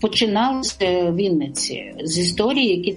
починалося в Вінниці з історії,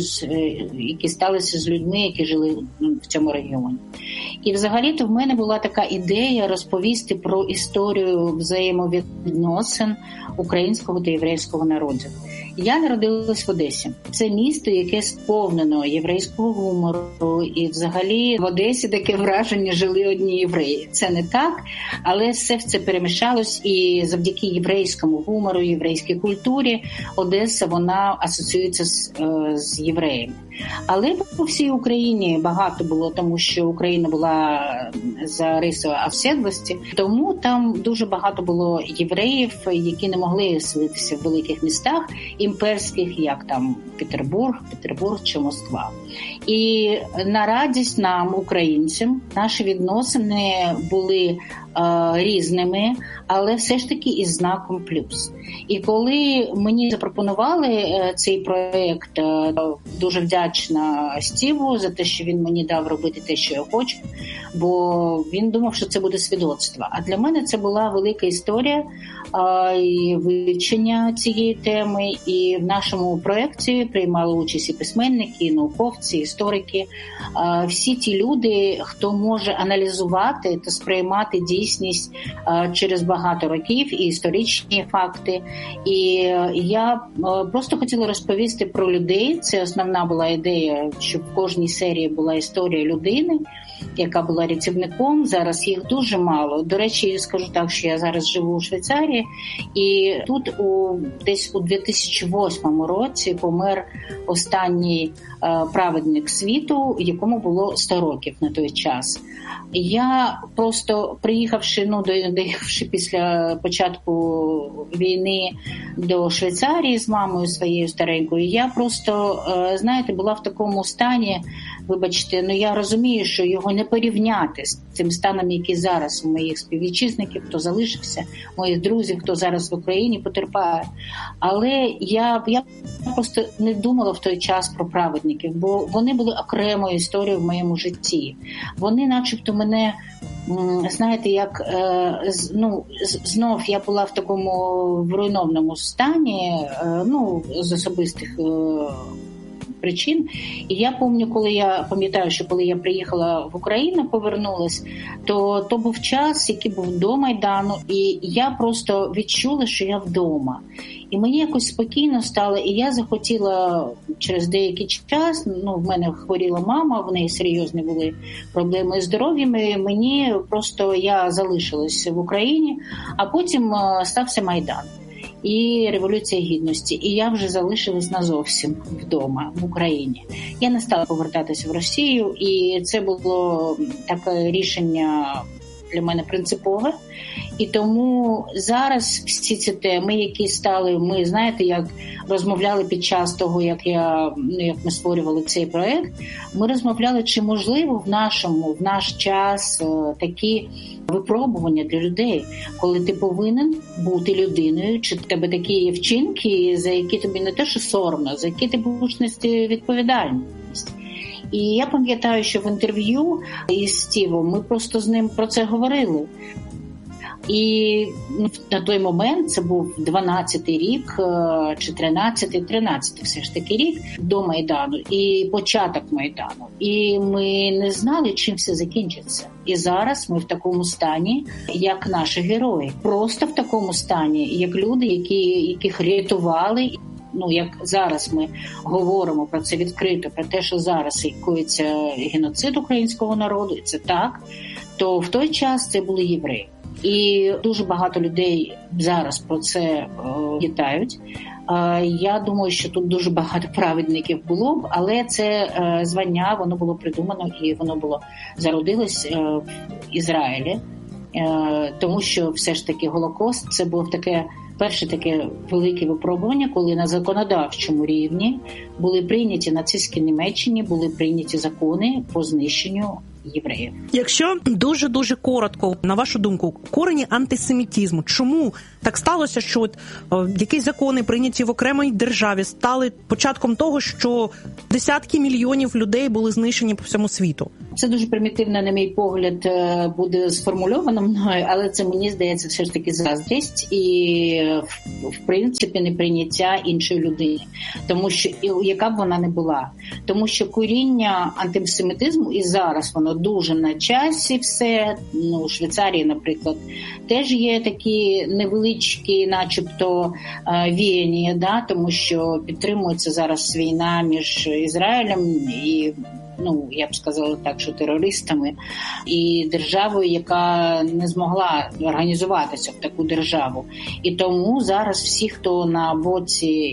які сталися з людьми, які жили в цьому регіоні. І взагалі-то в мене була така ідея розповісти про історію взаємовідносин українського та єврейського народів. Я народилась в Одесі. Це місто, яке сповнено єврейського гумору. І взагалі в Одесі таке враження, жили одні євреї. Це не так, але все це перемішалось. І завдяки єврейському гумору, єврейській культурі Одеса, вона асоціюється з євреями. Але по всій Україні багато було, тому що Україна була за рисою оседлості. Тому там дуже багато було євреїв, які не могли селитися в великих містах імперських, як там Петербург чи Москва. І на радість нам, українцям, наші відносини були різними, але все ж таки із знаком плюс. І коли мені запропонували цей проєкт, дуже вдячна Стіву за те, що він мені дав робити те, що я хочу, бо він думав, що це буде свідоцтво. А для мене це була велика історія і вивчення цієї теми. І в нашому проєкті приймали участь і письменники, і науковці, і історики. Всі ті люди, хто може аналізувати та сприймати дійсність через багато років і історичні факти. І я просто хотіла розповісти про людей. Це основна була ідея, щоб в кожній серії була історія людини, яка була рятівником. Зараз їх дуже мало. До речі, скажу так, що я зараз живу у Швейцарії, і тут десь у 2008 році помер останній праведник світу, якому було 100 років на той час. Я просто, доїхавши після початку війни до Швейцарії з мамою своєю старенькою, я просто, була в такому стані, вибачте, я розумію, що його не порівняти з цим станом, який зараз у моїх співвітчизників, хто залишився, моїх друзів, хто зараз в Україні потерпає. Але я просто не думала в той час про праведників, бо вони були окремою історією в моєму житті. Вони начебто мене, знов я була в такому руйнованому стані, з особистих причин. І я пам'ятаю, що коли я приїхала в Україну, повернулась, то був час, який був до Майдану, і я просто відчула, що я вдома. І мені якось спокійно стало, і я захотіла через деякий час, в мене хворіла мама, в неї серйозні були проблеми з здоров'ям, я залишилась в Україні, а потім стався Майдан і Революція Гідності. І я вже залишилась назовсім вдома, в Україні. Я не стала повертатися в Росію, і це було таке рішення для мене принципове. І тому зараз всі ці теми, які стали, ми, як розмовляли під час того, як ми створювали цей проект, ми розмовляли, чи можливо в наш час такі випробування для людей, коли ти повинен бути людиною, чи в тебе такі є вчинки, за які тобі не те, що соромно, за які ти будеш нести відповідальність. І я пам'ятаю, що в інтерв'ю із Стівом ми просто з ним про це говорили. І на той момент, це був 12-й рік, чи 13-й все ж таки рік до Майдану, і початок Майдану. І ми не знали, чим все закінчиться. І зараз ми в такому стані, як наші герої. Просто в такому стані, як люди, яких рятували. Як зараз ми говоримо про це відкрито, про те, що зараз коїться геноцид українського народу, і це так, то в той час це були євреї. І дуже багато людей зараз про це вітають. Я думаю, що тут дуже багато праведників було б, але це звання, воно було придумано і воно зародилось в Ізраїлі, тому що все ж таки Голокост – це було перше таке велике випробування, коли на законодавчому рівні були прийняті нацистській Німеччині, були прийняті закони по знищенню євреїв. Якщо дуже-дуже коротко, на вашу думку, корені антисемітизму, чому так сталося, що якісь закони, прийняті в окремій державі, стали початком того, що десятки мільйонів людей були знищені по всьому світу? Це дуже примітивно, на мій погляд, буде сформульовано мною, але це, мені здається, все ж таки заздрість і, в принципі, неприйняття іншої людини. Тому що, яка б вона не була. Тому що коріння антисемітизму, і зараз воно дуже на часі все, у Швейцарії, наприклад, теж є такі невеличкі, начебто, віяння, да? Тому що підтримується зараз війна між Ізраїлем і, я б сказала так, що терористами, і державою, яка не змогла організуватися в таку державу. І тому зараз всі, хто на боці,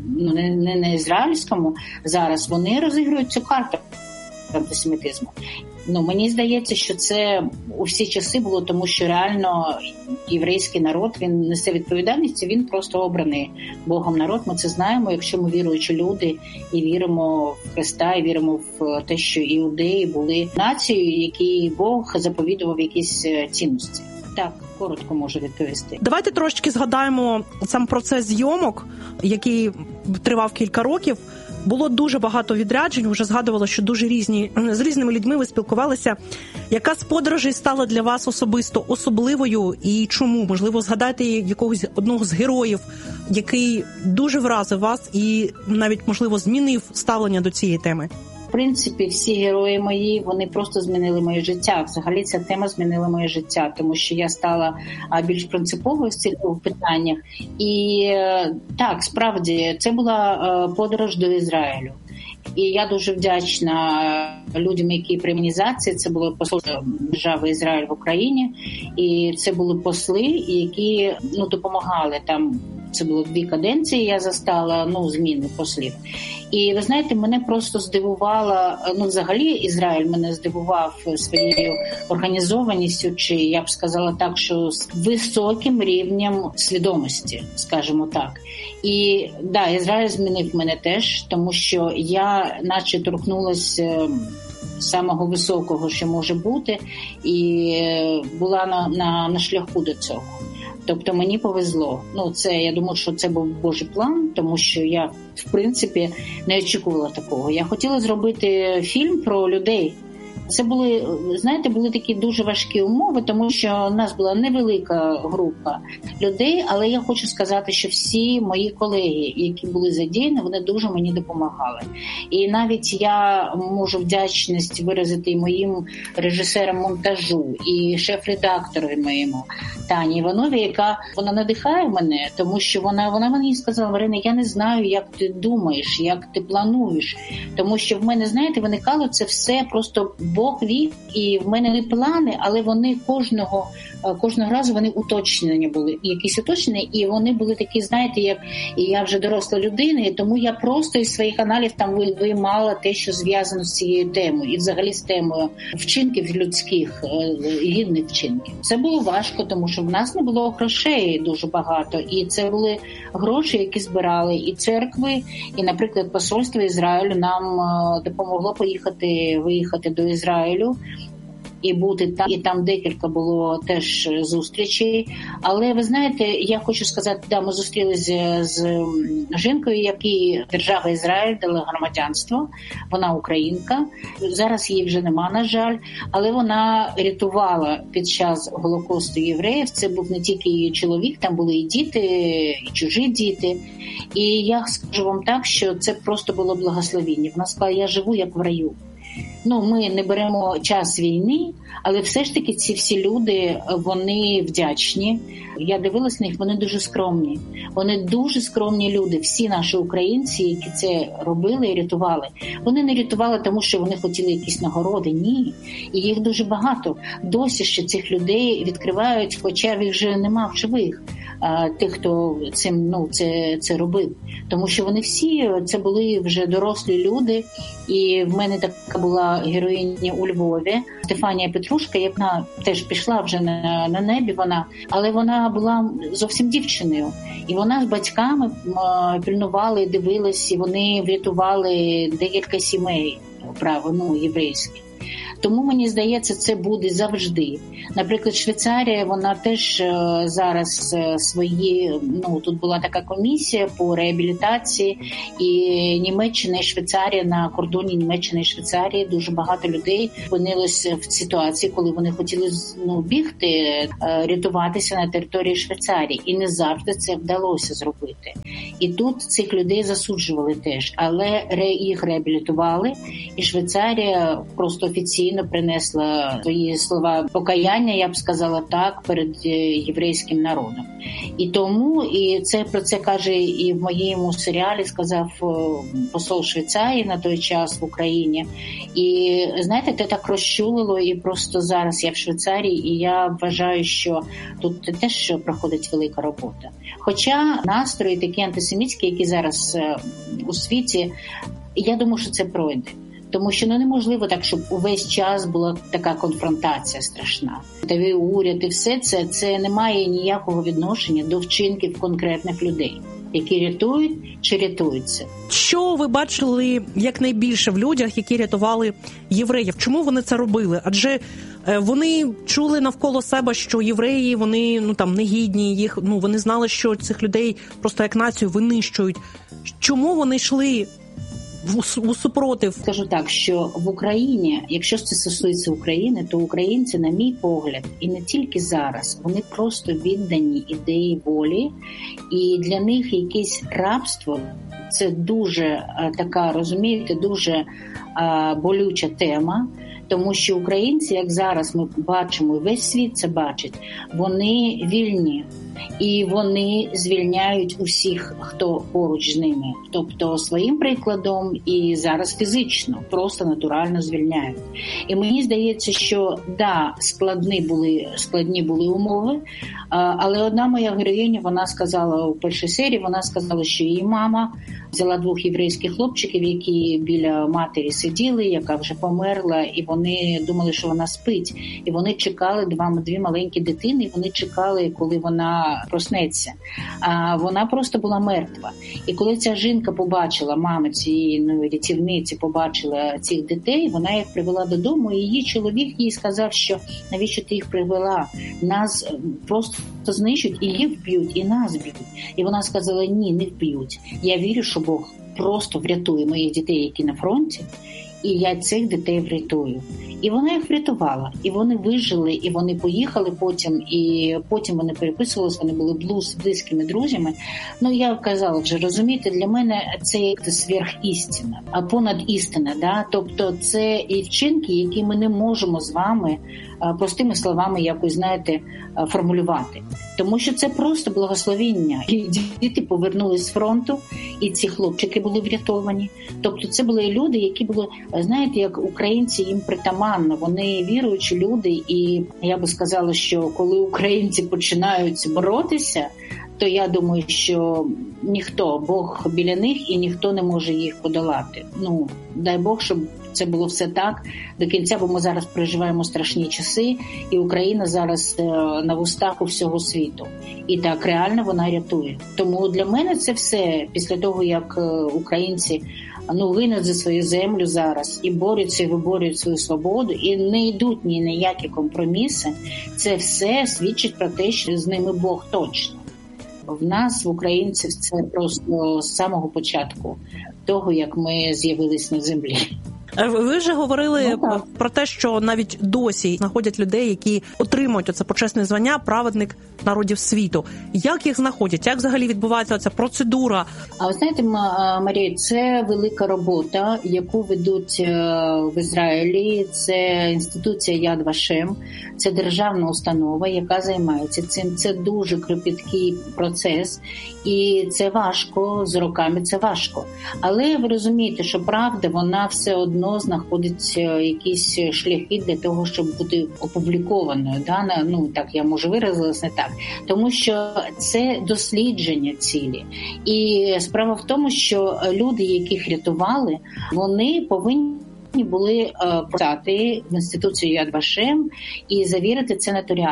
не на ізраїльському, зараз вони розігрують цю карту антисемітизму. Мені здається, що це у всі часи було, тому що реально єврейський народ, він несе відповідальність, він просто обраний Богом народ. Ми це знаємо, якщо ми віруючі люди і віримо в Христа, і віримо в те, що іудеї були нацією, якій Бог заповідував якісь цінності. Так, коротко можу відповісти. Давайте трошечки згадаємо сам процес зйомок, який тривав кілька років. Було дуже багато відряджень, вже згадувала, що дуже з різними людьми ви спілкувалися. Яка з подорожей стала для вас особисто особливою і чому? Можливо, згадайте якогось одного з героїв, який дуже вразив вас і навіть, можливо, змінив ставлення до цієї теми? В принципі, всі герої мої, вони просто змінили моє життя. Взагалі ця тема змінила моє життя, тому що я стала більш принциповою в питаннях. І так, справді, це була подорож до Ізраїлю. І я дуже вдячна людям, які при іменізації, це було посольство держави Ізраїль в Україні, і це були посли, які допомагали там. Це було 2 каденції, я застала, зміни послів. І ви знаєте, мене просто здивувало, взагалі Ізраїль мене здивував своєю організованістю, чи я б сказала так, що з високим рівнем свідомості, скажімо так. І да, Ізраїль змінив мене теж, тому що я наче торкнулася самого високого, що може бути, і була на шляху до цього. Тобто мені повезло. Я думаю, що це був Божий план, тому що я, в принципі, не очікувала такого. Я хотіла зробити фільм про людей. Це були такі дуже важкі умови, тому що у нас була невелика група людей, але я хочу сказати, що всі мої колеги, які були задіяні, вони дуже мені допомагали. І навіть я можу вдячність виразити і моїм режисерам монтажу, і шеф-редактору моєму Тані Іванові, яка вона надихає мене, тому що вона мені сказала: Марина, я не знаю, як ти думаєш, як ти плануєш, тому що в мене, знаєте, виникало це все просто Бог вів, і в мене не плани, але вони кожного разу вони уточнені були, якісь уточнені, і вони були такі, знаєте, як і я вже доросла людина, і тому я просто із своїх каналів там виймала те, що зв'язано з цією темою, і взагалі з темою вчинків людських, гідних вчинків. Це було важко, тому що в нас не було грошей дуже багато, і це були гроші, які збирали і церкви, і, наприклад, посольство Ізраїлю нам допомогло виїхати до Ізраїлю і бути там. І там декілька було теж зустрічей. Але ви знаєте, я хочу сказати, ми зустрілися з жінкою, якій держава Ізраїль дала громадянство. Вона українка. Зараз її вже нема, на жаль. Але вона рятувала під час Голокосту євреїв. Це був не тільки її чоловік, там були і діти, і чужі діти. І я скажу вам так, що це просто було благословіння. Вона сказала: я живу як в раю. Ми не беремо час війни, але все ж таки ці всі люди, вони вдячні. Я дивилась на них, вони дуже скромні. Вони дуже скромні люди, всі наші українці, які це робили і рятували. Вони не рятували, тому що вони хотіли якісь нагороди. Ні. І їх дуже багато. Досі ще цих людей відкривають, хоча їх вже нема в живих. Тих, хто це робив. Тому що вони всі, це були вже дорослі люди. І в мене така була героїня у Львові, Стефанія Петрушка, яка теж пішла вже на небі, але вона була зовсім дівчиною. І вона з батьками пильнували, дивились, і вони врятували декілька сімей, єврейських. Тому, мені здається, це буде завжди. Наприклад, Швейцарія, вона теж зараз свої, тут була така комісія по реабілітації, і Німеччина і Швейцарія, на кордоні Німеччини і Швейцарії дуже багато людей опинилося в ситуації, коли вони хотіли бігти, рятуватися на території Швейцарії, і не завжди це вдалося зробити. І тут цих людей засуджували теж, але їх реабілітували, і Швейцарія просто офіційно принесла свої слова покаяння, я б сказала так, перед єврейським народом. І тому, і це про це каже і в моєму серіалі, сказав посол Швейцарії на той час в Україні. І, знаєте, це так розчулило, і просто зараз я в Швейцарії, і я вважаю, що тут теж проходить велика робота. Хоча настрої такі антисемітські, які зараз у світі, я думаю, що це пройде. Тому що неможливо так, щоб увесь час була така конфронтація страшна. Та уряд і все це не має ніякого відношення до вчинків конкретних людей, які рятують чи рятуються. Що ви бачили якнайбільше в людях, які рятували євреїв? Чому вони це робили? Адже вони чули навколо себе, що євреї, вони негідні, їх, вони знали, що цих людей просто як націю винищують. Чому вони йшли у супротив? Скажу так, що в Україні, якщо це стосується України, то українці, на мій погляд, і не тільки зараз, вони просто віддані ідеї волі, і для них якесь рабство – це дуже така, розумієте, дуже болюча тема. Тому що українці, як зараз ми бачимо, весь світ це бачить, вони вільні. І вони звільняють усіх, хто поруч з ними. Тобто своїм прикладом і зараз фізично, просто натурально звільняють. І мені здається, що складні були умови, але одна моя героїня, вона сказала у першій серії, вона сказала, що її мама взяла 2 єврейських хлопчиків, які біля матері сиділи, яка вже померла, і вони думали, що вона спить. І вони чекали, 2 маленькі дитини, і вони чекали, коли вона проснеться. А вона просто була мертва. І коли ця жінка побачила, мама цієї рятівниці побачила цих дітей, вона їх привела додому, і її чоловік їй сказав, що навіщо ти їх привела? Нас просто знищують, і їх вб'ють, і нас б'ють. І вона сказала, ні, не вб'ють. Я вірю, що Бог просто врятує моїх дітей, які на фронті, і я цих дітей врятую. І вона їх врятувала, і вони вижили, і вони поїхали потім, і потім вони переписувалися, вони були близькими друзями. Я казала вже, розумієте, для мене це як сверхістина, а понад істина, да? Тобто це і вчинки, які ми не можемо з вами простими словами якось, знаєте, формулювати. Тому що це просто благословіння. І діти повернулись з фронту, і ці хлопчики були врятовані. Тобто це були люди, які були, знаєте, як українці, їм притаманно. Вони віруючі люди, і я би сказала, що коли українці починають боротися, то я думаю, що Бог біля них, і ніхто не може їх подолати. Дай Бог, щоб це було все так до кінця, бо ми зараз переживаємо страшні часи, і Україна зараз на вустах у всього світу. І так, реально вона рятує. Тому для мене це все, після того, як українці гинуть за свою землю зараз і борються, і виборюють свою свободу, і не йдуть ні на які компроміси, це все свідчить про те, що з ними Бог точно. В нас, в українців, це просто з самого початку того, як ми з'явились на землі. Ви вже говорили про те, що навіть досі знаходять людей, які отримують оце почесне звання «Праведник народів світу». Як їх знаходять? Як взагалі відбувається ця процедура? А ви знаєте, Марія, це велика робота, яку ведуть в Ізраїлі. Це інституція Яд Вашем, це державна установа, яка займається цим. Це дуже кропіткий процес, і це важко, з роками це важко. Але ви розумієте, що правда, вона все одно знаходить якісь шляхи для того, щоб бути опублікованою. Да? Так, я може виразилась не так. Тому що це дослідження цілі. І справа в тому, що люди, яких рятували, вони повинні були писати в інституцію Яд Вашем і завірити це нотаріально.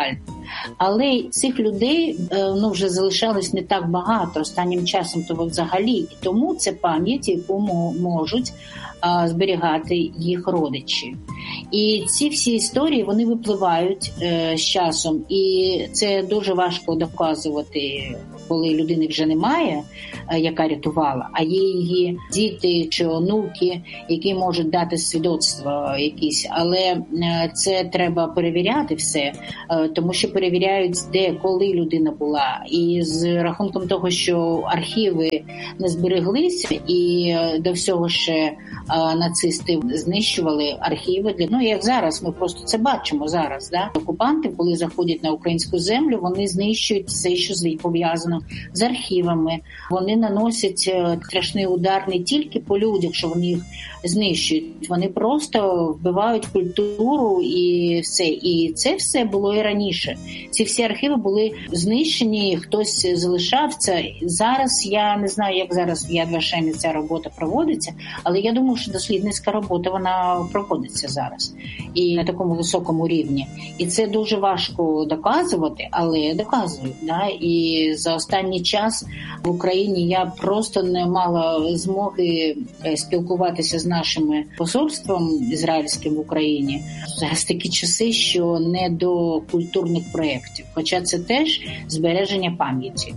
Але цих людей вже залишалось не так багато останнім часом, то взагалі. І тому це пам'ять, яку можуть зберігати їх родичі. І ці всі історії, вони випливають з часом, і це дуже важко доказувати, коли людини вже немає, яка рятувала, а є її діти чи онуки, які можуть дати свідоцтво якісь. Але це треба перевіряти все, тому що перевіряють, де, коли людина була. І з рахунком того, що архіви не збереглися, і до всього ще нацисти знищували архіви. Як зараз, ми просто це бачимо зараз. Да? Окупанти, коли заходять на українську землю, вони знищують все, що пов'язано з архівами. Вони наносять страшний удар не тільки по людях, що вони їх знищують. Вони просто вбивають культуру і все. І це все було і раніше. Ці всі архіви були знищені, хтось залишав це. Зараз я не знаю, як зараз в Яд Вашемі ця робота проводиться, але я думаю, що дослідницька робота, вона проводиться зараз. І на такому високому рівні. І це дуже важко доказувати, але доказують. Да? І за останній час в Україні я просто не мала змоги спілкуватися з нашим посольством ізраїльським в Україні. Зараз такі часи, що не до культурних проєктів. Хоча це теж збереження пам'яті.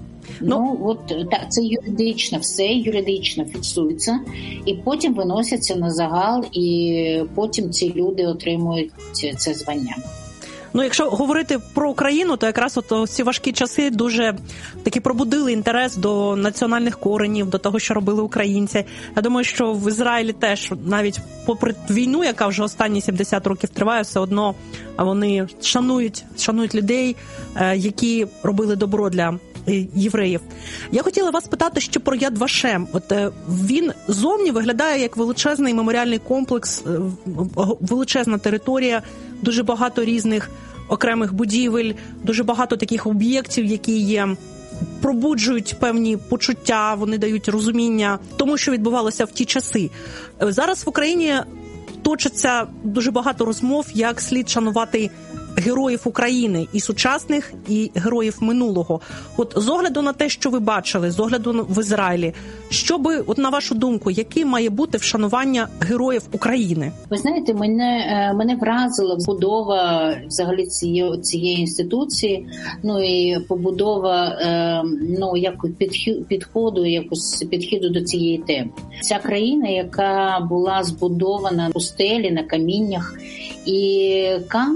Це юридично, все юридично фіксується, і потім виносяться на загал, і потім ці люди отримують це звання. Якщо говорити про Україну, то якраз ці важкі часи дуже таки пробудили інтерес до національних коренів, до того, що робили українці. Я думаю, що в Ізраїлі теж, навіть попри війну, яка вже останні 70 років триває, все одно вони шанують людей, які робили добро для євреїв. Я хотіла вас питати ще про Яд Вашем. Він зовні виглядає як величезний меморіальний комплекс, величезна територія, дуже багато різних окремих будівель, дуже багато таких об'єктів, які пробуджують певні почуття, вони дають розуміння тому, що відбувалося в ті часи. Зараз в Україні точиться дуже багато розмов, як слід шанувати героїв України, і сучасних, і героїв минулого. З огляду на те, що ви бачили, з огляду в Ізраїлі, що би, на вашу думку, яким має бути вшанування героїв України? Ви знаєте, мене вразила побудова взагалі цієї інституції, і побудова підходу до цієї теми. Ця країна, яка була збудована у стелі, на каміннях, і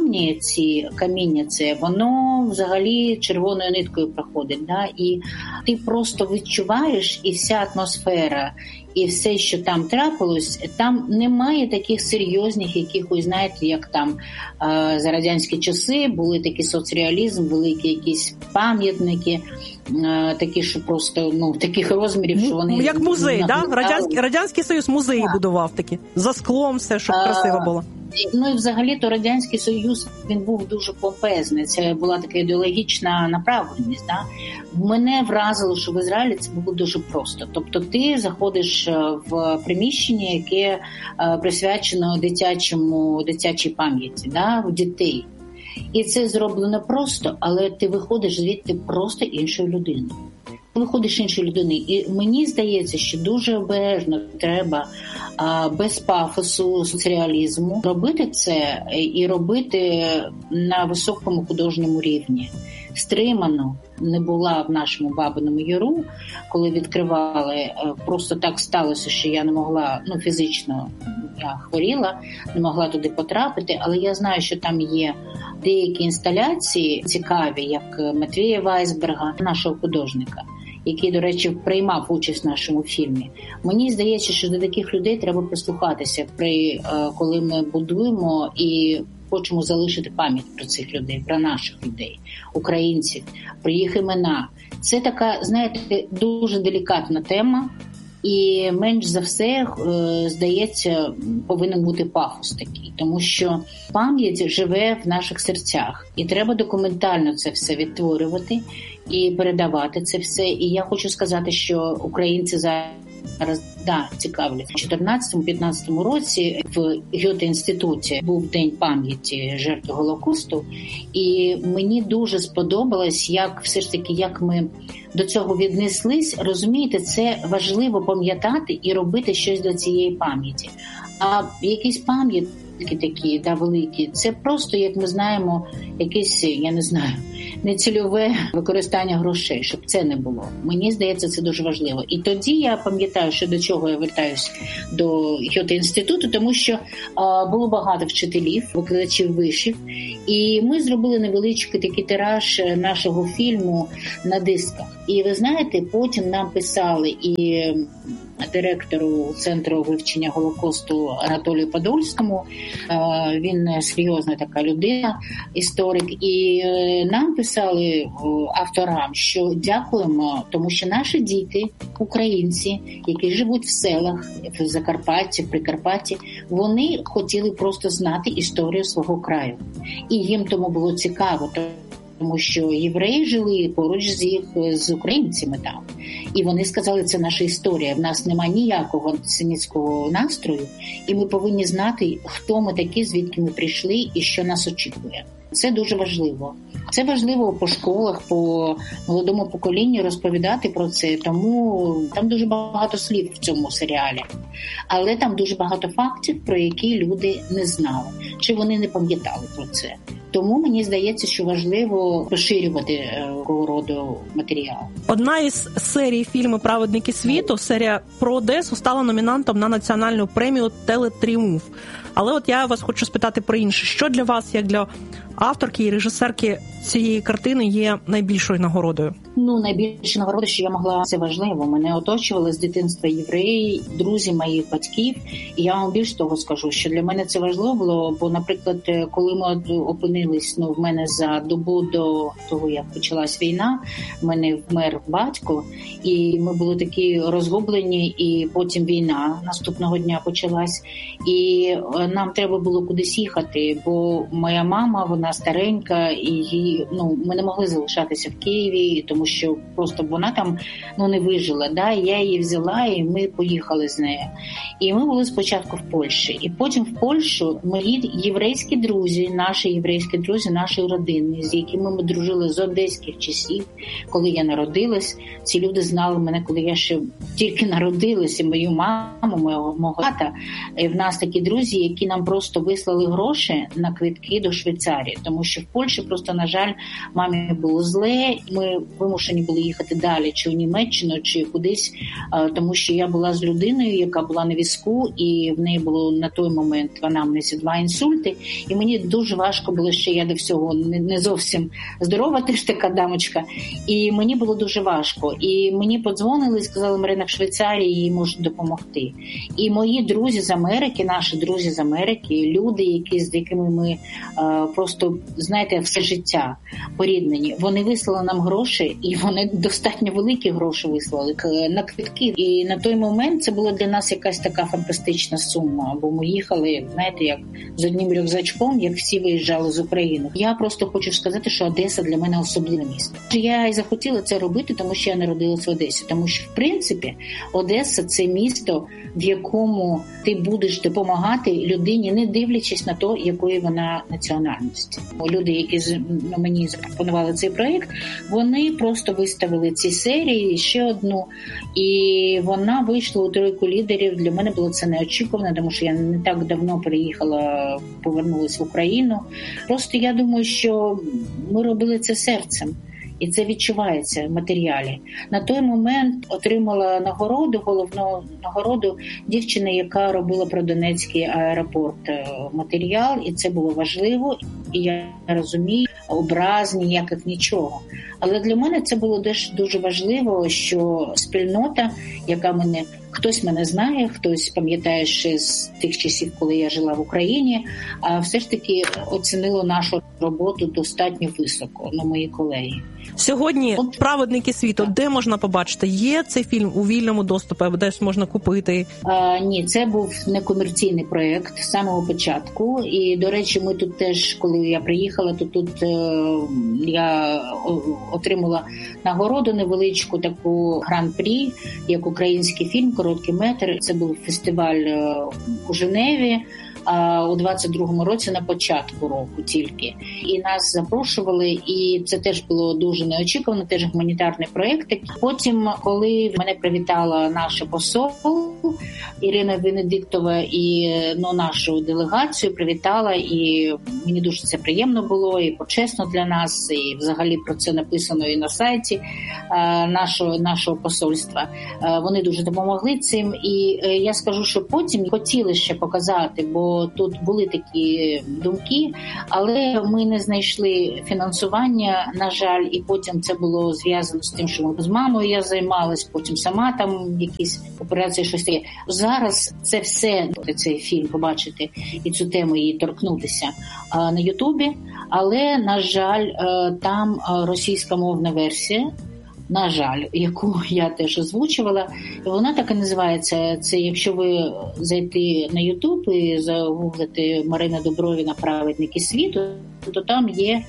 каміння це, воно взагалі червоною ниткою проходить. Да? І ти просто відчуваєш, і вся атмосфера, і все, що там трапилось, там немає таких серйозних якихось, знаєте, як там за радянські часи були такі соцреалізм, великі якісь пам'ятники, такі, що просто, таких розмірів, що вони... Як музей, да? Радянський Союз музеї будував такі, за склом все, щоб красиво було. І взагалі-то Радянський Союз, він був дуже помпезний. Це була така ідеологічна направленість. Да? Мене вразило, що в Ізраїлі це було дуже просто. Тобто ти заходиш в приміщення, яке присвячено дитячій пам'яті, да? У дітей. І це зроблено просто, але ти виходиш звідти просто іншою людиною. Виходиш іншої людини. І мені здається, що дуже обережно треба без пафосу, соцреалізму робити це і робити на високому художньому рівні. Стримано не була в нашому Бабиному Яру, коли відкривали. Просто так сталося, що я не могла, фізично я хворіла, не могла туди потрапити, але я знаю, що там є деякі інсталяції цікаві, як Матвія Вайсберга, нашого художника, який, до речі, приймав участь в нашому фільмі. Мені здається, що до таких людей треба прислухатися, коли ми будуємо і хочемо залишити пам'ять про цих людей, про наших людей, українців, про їх імена. Це така, знаєте, дуже делікатна тема, і менш за все, здається, повинен бути пафос такий, тому що пам'ять живе в наших серцях, і треба документально це все відтворювати і передавати це все. І я хочу сказати, що українці зараз зараз цікавлю. У 2014-2015 році в Гьоте-інституті був День пам'яті жертв Голокосту, і мені дуже сподобалось, як все ж таки, як ми до цього віднеслись. Розумієте, це важливо пам'ятати і робити щось до цієї пам'яті. А якісь пам'ятки такі, великі, це просто, як ми знаємо, якесь, я не знаю, нецільове використання грошей, щоб це не було. Мені здається, це дуже важливо. І тоді я пам'ятаю, що до чого я вертаюсь до Гьоте-інституту, тому що було багато вчителів, викладачів вишів, і ми зробили невеличкий такий тираж нашого фільму на дисках. І ви знаєте, потім нам писали і директору Центру вивчення Голокосту Анатолію Подольському, він серйозна така людина, історик, і нам писали, авторам, що дякуємо, тому що наші діти, українці, які живуть в селах, в Закарпатті, в Прикарпатті, вони хотіли просто знати історію свого краю. І їм тому було цікаво, тому що євреї жили поруч з українцями там. І вони сказали, це наша історія, в нас немає ніякого антисемітського настрою, і ми повинні знати, хто ми такі, звідки ми прийшли і що нас очікує. Це дуже важливо. Це важливо по школах, по молодому поколінню розповідати про це, тому там дуже багато слів в цьому серіалі. Але там дуже багато фактів, про які люди не знали, чи вони не пам'ятали про це. Тому мені здається, що важливо поширювати такого роду матеріал. Одна із серій фільму «Праведники світу», серія про Одесу, стала номінантом на національну премію «Телетріумф». Але от я вас хочу спитати про інше. Що для вас, як для авторки і режисерки цієї картини, є найбільшою нагородою? Найбільша нагорода, що я могла, це важливо. Мене оточували з дитинства євреї, друзі моїх батьків. І я вам більш того скажу, що для мене це важливо було, бо, наприклад, коли ми опинились, в мене за добу до того, як почалась війна, в мене вмер батько, і ми були такі розгублені, і потім війна наступного дня почалась. І нам треба було кудись їхати, бо моя мама, вона старенька, і її, ми не могли залишатися в Києві, тому що просто вона там не вижила. І я її взяла, і ми поїхали з нею. І ми були спочатку в Польщі. І потім в Польщу мої єврейські друзі, нашої родини, з якими ми дружили з одеських часів, коли я народилась. Ці люди знали мене, коли я ще тільки народилася, мою маму, мого тата. І в нас такі друзі, які нам просто вислали гроші на квитки до Швейцарії, тому що в Польщі просто, на жаль, мамі було зле, ми вимушені були їхати далі, чи в Німеччину, чи кудись, тому що я була з людиною, яка була на візку, і в неї було на той момент в анамнезі 2 інсульти, і мені дуже важко було, що я до всього не зовсім здорова, теж така дамочка, і мені було дуже важко. І мені подзвонили і сказали, Марина в Швейцарії, їй можуть допомогти. І мої друзі з Америки, наші друзі з Америки, люди, з якими ми просто, знаєте, все життя поріднені, вони вислали нам гроші, і вони достатньо великі гроші вислали на квитки. І на той момент це була для нас якась така фантастична сума, бо ми їхали, знаєте, як з одним рюкзачком, як всі виїжджали з України. Я просто хочу сказати, що Одеса для мене особливе місто. Я і захотіла це робити, тому що я народилась в Одесі. Тому що, в принципі, Одеса – це місто, в якому ти будеш допомагати людині, не дивлячись на те, якої вона національності. Люди, які мені запропонували цей проєкт, вони просто виставили ці серії, ще одну, і вона вийшла у тройку лідерів. Для мене було це неочікувано, тому що я не так давно повернулася в Україну. Просто я думаю, що ми робили це серцем. І це відчувається в матеріалі. На той момент отримала головну нагороду дівчина, яка робила про Донецький аеропорт матеріал, і це було важливо. І я розумію, образ ніяких нічого. Але для мене це було дуже важливо, що спільнота, яка хтось мене знає, хтось пам'ятає ще з тих часів, коли я жила в Україні, а все ж таки оцінило нашу роботу достатньо високо, мої колеги. Сьогодні «Праведники світу», де можна побачити? Є цей фільм у вільному доступі, або десь можна купити? Ні, це був некомерційний проєкт з самого початку. І, до речі, ми тут теж, коли коли я приїхала, то тут я отримала нагороду невеличку, таку гран-прі, як український фільм, короткий метр. Це був фестиваль у Женеві у 22-му році на початку року тільки. І нас запрошували, і це теж було дуже неочікувано, теж гуманітарний проєкт. Потім, коли мене привітала наша посол Ірина Венедиктова і нашу делегацію привітала, і мені дуже це приємно було, і почесно для нас, і взагалі про це написано і на сайті нашого посольства. Вони дуже допомогли цим, і я скажу, що потім хотіли ще показати, бо тут були такі думки, але ми не знайшли фінансування, на жаль, і потім це було зв'язано з тим, що з мамою я займалась, потім сама там якісь операції, щось таке. Зараз це все, цей фільм побачити і цю тему її торкнутися на Ютубі, але, на жаль, там російськомовна версія, на жаль, яку я теж озвучувала, вона так і називається. Це якщо ви зайти на Ютуб і загуглити Марина Дубровіна «Праведники світу», то там є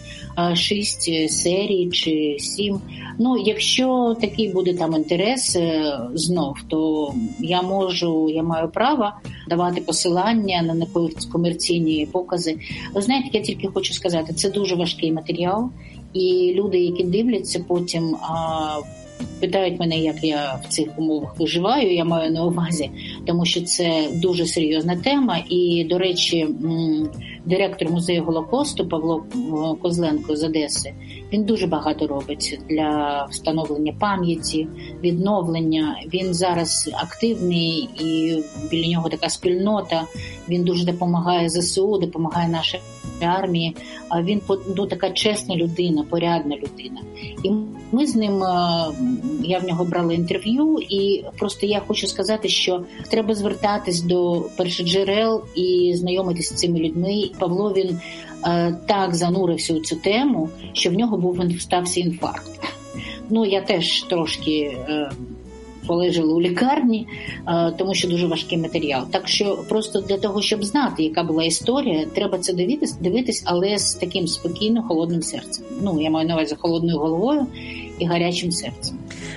6 серій чи 7. Якщо такий буде там інтерес знов, то я маю право давати посилання на некомерційні покази. Ви знаєте, я тільки хочу сказати, це дуже важкий матеріал, і люди, які дивляться потім, питають мене, як я в цих умовах виживаю, я маю на увазі, тому що це дуже серйозна тема. І, до речі, директор музею Голокосту Павло Козленко з Одеси, він дуже багато робить для встановлення пам'яті, відновлення. Він зараз активний, і біля нього така спільнота, він дуже допомагає ЗСУ, допомагає нашій армії. Він така чесна людина, порядна людина. І ми з ним, я в нього брала інтерв'ю, і просто я хочу сказати, що треба звертатись до першоджерел і знайомитись з цими людьми. Павло, він так занурився у цю тему, що в нього стався інфаркт. Я теж трошки полежала у лікарні, тому що дуже важкий матеріал. Так що просто для того, щоб знати, яка була історія, треба це дивитись, але з таким спокійним, холодним серцем. Я маю на увазі холодною головою і гарячим серцем.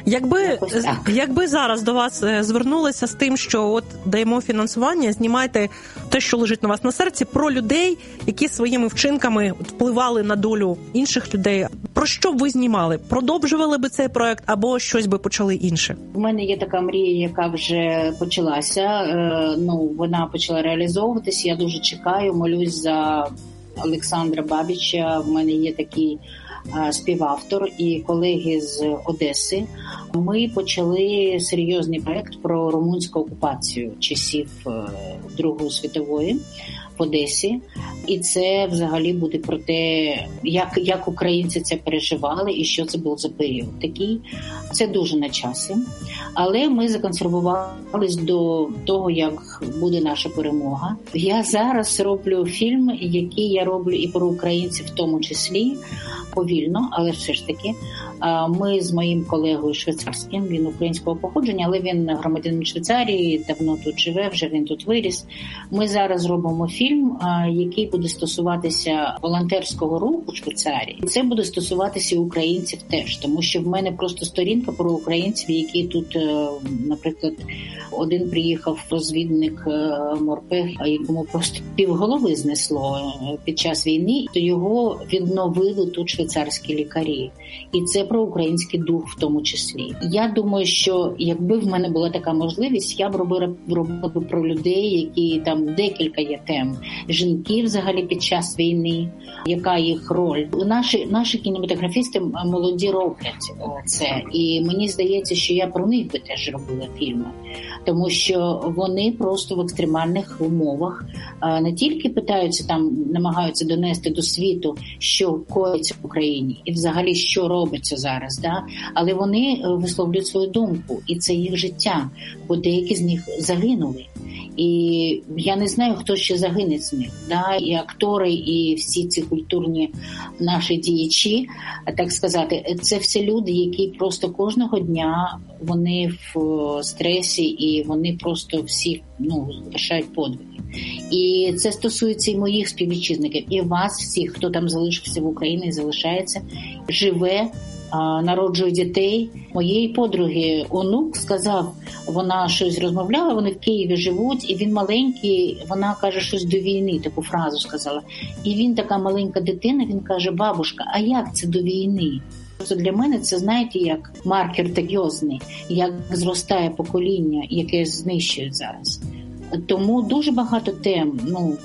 Якби зараз до вас звернулися з тим, що даємо фінансування, знімайте те, що лежить на вас на серці, про людей, які своїми вчинками впливали на долю інших людей, про що б ви знімали? Продовжували би цей проект або щось би почали інше? У мене є така мрія, яка вже почалася. Вона почала реалізовуватись. Я дуже чекаю, молюсь за Олександра Бабіча. В мене є такий співавтор і колеги з Одеси. Ми почали серйозний проект про румунську окупацію часів Другої світової в Одесі. І це взагалі буде про те, як українці це переживали і що це був за період такий. Це дуже на часі. Але ми законсервувались до того, як буде наша перемога. Я зараз роблю фільм, який я роблю і про українців в тому числі, повільно, але все ж таки. Ми з моїм колегою швейцарським, він українського походження, але він громадянин Швейцарії, давно тут живе, вже він тут виріс. Ми зараз робимо фільм, який буде стосуватися волонтерського руху в Швейцарії. І це буде стосуватися українців теж, тому що в мене просто сторінка про українців, які тут, наприклад, один приїхав розвідник морпех, якому просто півголови знесло під час війни, то його відновили тут швейцарські лікарі. І це про український дух в тому числі. Я думаю, що якби в мене була така можливість, я б робила про людей, які там декілька є тем. Жінки взагалі під час війни, яка їх роль. Наші кінематографісти молоді роблять це. І мені здається, що я про них би теж робила фільми. Тому що вони просто в екстремальних умовах не тільки питаються там, намагаються донести до світу, що коїться в Україні і взагалі що робиться зараз, да? Але вони висловлюють свою думку, і це їх життя, бо деякі з них загинули. І я не знаю, хто ще загине з них. Да? І актори, і всі ці культурні наші діячі, так сказати, це все люди, які просто кожного дня вони в стресі, і і вони просто всі вершають подвиги. І це стосується і моїх співвітчизників, і вас всіх, хто там залишився в Україні і залишається, живе, народжує дітей. Моєї подруги онук сказав, вона щось розмовляла, вони в Києві живуть, і він маленький, вона каже щось до війни, таку фразу сказала. І він, така маленька дитина, він каже: бабушка, а як це до війни? Для мене це, знаєте, як маркер серйозний, як зростає покоління, яке знищують зараз. Тому дуже багато тем,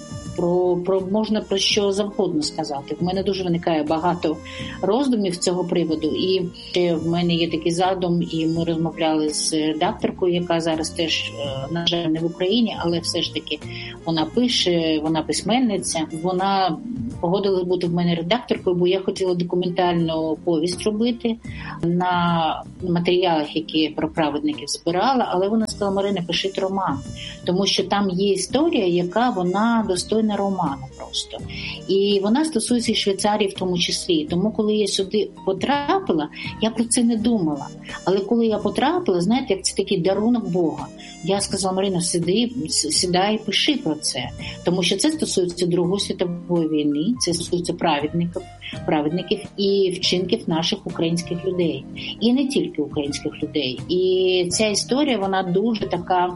можна про що завгодно сказати. В мене дуже виникає багато роздумів з цього приводу. І в мене є такий задум, і ми розмовляли з редакторкою, яка зараз теж, на жаль, не в Україні, але все ж таки вона пише, вона письменниця. Вона погодилась бути в мене редакторкою, бо я хотіла документальну повість робити на матеріалах, які про праведників збирала, але вона сказала: Марина, пишіть роман, тому що там є історія, яка вона достойна роману просто. І вона стосується і Швейцарії в тому числі. Тому, коли я сюди потрапила, я про це не думала. Але коли я потрапила, знаєте, як це такий дарунок Бога. Я сказала: Марина, сідай і пиши про це. Тому що це стосується Другої світової війни, це стосується праведників і вчинків наших українських людей. І не тільки українських людей. І ця історія, вона дуже така,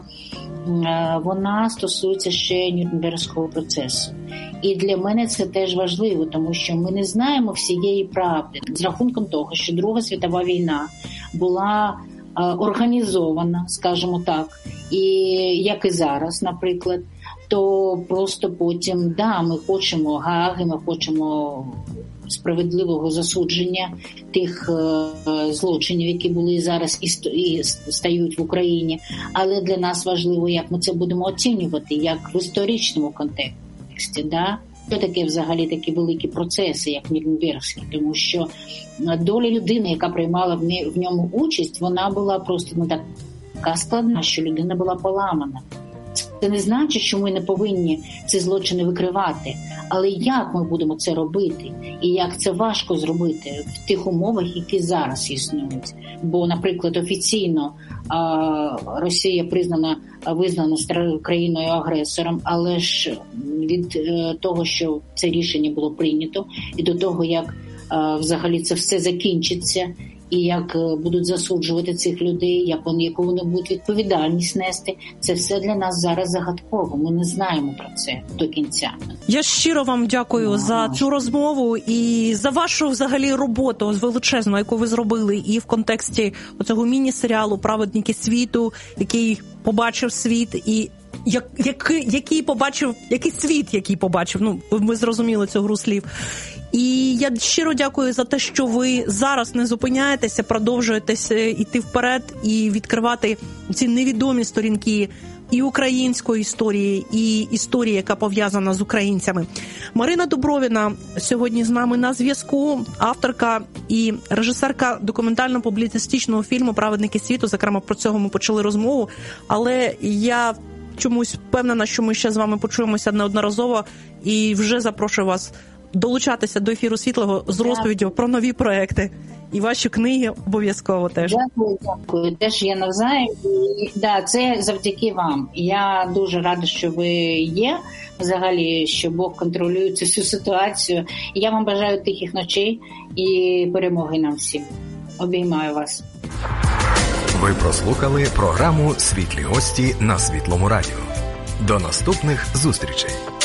вона стосується ще Нюрнберзького процесу. І для мене це теж важливо, тому що ми не знаємо всієї правди. З рахунком того, що Друга світова війна була організована, скажімо так, і як і зараз, наприклад, то просто потім, ми хочемо Гааги, ми хочемо справедливого засудження тих злочинів, які були зараз і стають в Україні. Але для нас важливо, як ми це будемо оцінювати, як в історичному контексті, Що таке взагалі такі великі процеси, як Нюрнберзький, тому що доля людини, яка приймала в ньому участь, вона була просто така складна, що людина була поламана. Це не значить, що ми не повинні ці злочини викривати, але як ми будемо це робити і як це важко зробити в тих умовах, які зараз існують. Бо, наприклад, офіційно Росія визнана країною-агресором, але ж від того, що це рішення було прийнято, і до того, як взагалі це все закінчиться, і як будуть засуджувати цих людей, яку вони будуть відповідальність нести, це все для нас зараз загадково. Ми не знаємо про це до кінця. Я щиро вам дякую за цю розмову і за вашу взагалі роботу величезну, яку ви зробили і в контексті оцього міні-серіалу «Праведники світу», який побачив світ, і який світ побачив. Ми зрозуміли цю гру слів. І я щиро дякую за те, що ви зараз не зупиняєтеся, продовжуєтеся йти вперед і відкривати ці невідомі сторінки і української історії, і історії, яка пов'язана з українцями. Марина Дубровіна сьогодні з нами на зв'язку, авторка і режисерка документально-публіцистичного фільму «Праведники світу». Зокрема, про цього ми почали розмову, але я чомусь впевнена, що ми ще з вами почуємося неодноразово і вже запрошую вас долучатися до ефіру «Світлого» з розповіддю про нові проекти. І ваші книги обов'язково теж. Дякую. Теж я навзаєм. Це завдяки вам. Я дуже рада, що ви є. Взагалі, що Бог контролює цю всю ситуацію. І я вам бажаю тихих ночей і перемоги нам всім. Обіймаю вас. Ви прослухали програму «Світлі гості» на Світлому радіо. До наступних зустрічей.